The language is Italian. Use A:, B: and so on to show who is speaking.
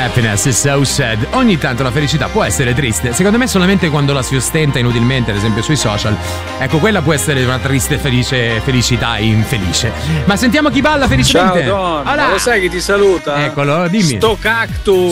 A: Happiness is so sad. Ogni tanto la felicità può essere triste. Secondo me solamente quando la si ostenta inutilmente, ad esempio sui social. Ecco, quella può essere una triste felicità infelice. Ma sentiamo chi balla felicemente.
B: Ciao Don, ma lo sai chi ti saluta?
A: Eccolo, dimmi.
B: Sto cactus.